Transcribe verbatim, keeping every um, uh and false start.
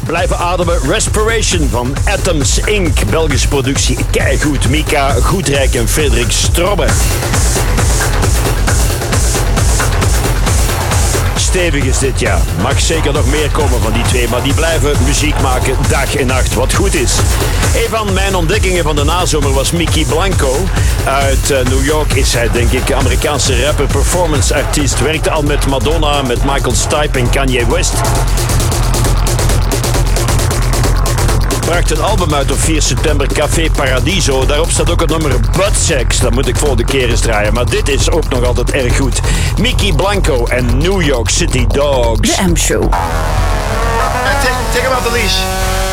Blijven ademen, Respiration van Atoms incorporated. Belgische productie, keigoed. Mika Goedrijk en Frederik Strobbe. Stevig is dit, ja. Mag zeker nog meer komen van die twee, maar die blijven muziek maken dag en nacht, wat goed is. Een van mijn ontdekkingen van de nazomer was Mickey Blanco. Uit uh, New York is hij, denk ik, Amerikaanse rapper, performance artiest. Werkte al met Madonna, met Michael Stipe en Kanye West. Bracht een album uit op vier september, Café Paradiso. Daarop staat ook het nummer Buttsex. Dat moet ik volgende keer eens draaien. Maar dit is ook nog altijd erg goed. Mickey Blanco en New York City Dogs. De M-show. Take, take him out the leash.